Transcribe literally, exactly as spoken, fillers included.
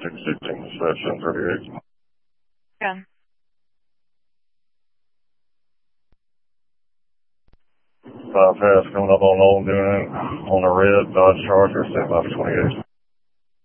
sixteen, seven thirty-eight. Yeah. Five fast coming up on Old doing it on a red Dodge Charger, set by twenty-eight.